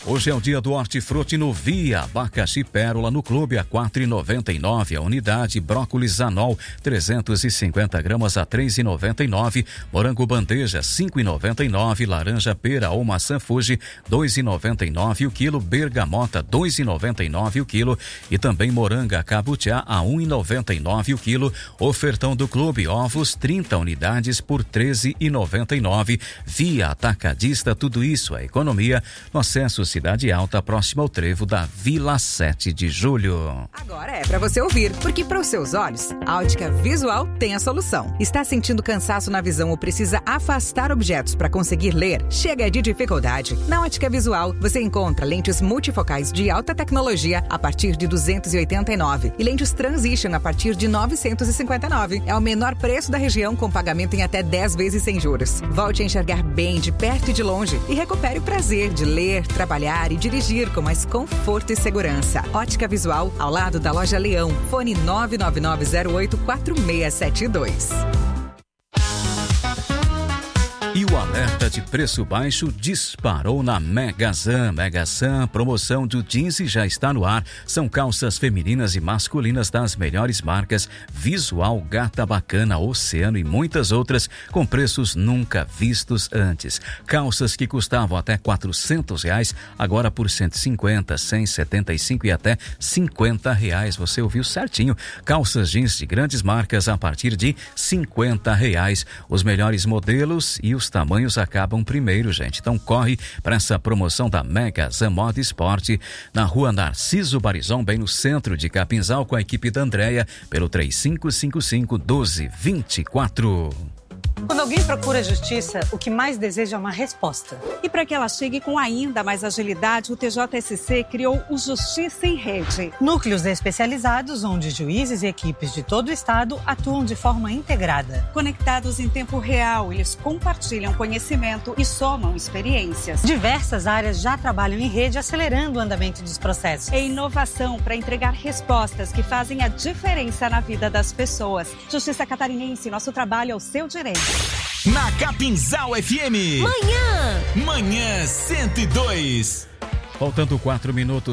Hoje é o dia do hortifruti no Via. Abacaxi pérola no clube a R$ 4,99 a unidade. Brócolis anol 350 gramas a R$ 3,99. Morango bandeja R$ 5,99. Laranja pera ou maçã Fuji R$ 2,99 o quilo. Bergamota R$ 2,99 o quilo. E também moranga cabutiá a R$ 1,99 o quilo. Ofertão do clube, ovos 30 unidades por R$ 13,99. Via Atacadista, tudo isso é economia no acesso Cidade Alta, próximo ao trevo da Vila 7 de Julho. Agora é pra você ouvir, porque para os seus olhos, a Ótica Visual tem a solução. Está sentindo cansaço na visão ou precisa afastar objetos para conseguir ler? Chega de dificuldade. Na Ótica Visual, você encontra lentes multifocais de alta tecnologia a partir de R$ 289 e lentes Transition a partir de R$ 959. É o menor preço da região, com pagamento em até 10 vezes sem juros. Volte a enxergar bem de perto e de longe e recupere o prazer de ler, trabalhar e dirigir com mais conforto e segurança. Ótica Visual, ao lado da Loja Leão. Fone 999084672. E o alerta de preço baixo disparou na Megazan. Megazan, promoção do jeans já está no ar. São calças femininas e masculinas das melhores marcas, Visual, Gata Bacana, Oceano e muitas outras, com preços nunca vistos antes. Calças que custavam até R$400, agora por 150, 175 e até R$50. Você ouviu certinho. Calças jeans de grandes marcas a partir de R$50. Os melhores modelos e os tamanhos acabam primeiro, gente. Então corre para essa promoção da Megazan Moda Esporte na rua Narciso Barizon, bem no centro de Capinzal, com a equipe da Andréia, pelo 3555-1224. Quando alguém procura justiça, o que mais deseja é uma resposta. E para que ela chegue com ainda mais agilidade, o TJSC criou o Justiça em Rede. Núcleos especializados onde juízes e equipes de todo o estado atuam de forma integrada. Conectados em tempo real, eles compartilham conhecimento e somam experiências. Diversas áreas já trabalham em rede, acelerando o andamento dos processos. É inovação para entregar respostas que fazem a diferença na vida das pessoas. Justiça Catarinense, nosso trabalho é o seu direito. Na Capinzal FM. Manhã 102. Faltando 4 minutos